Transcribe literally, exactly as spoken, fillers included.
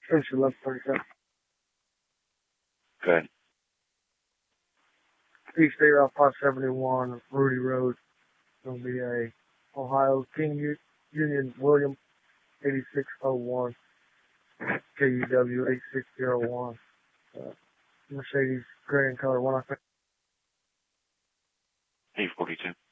Finish eleven thirty-seven. Good. East State Route five seventy-one, Rudy Road. It's going to be a Ohio King U- Union William eighty-six oh one, K U W eight six zero one. Uh, Mercedes gray in color one. eight forty-two.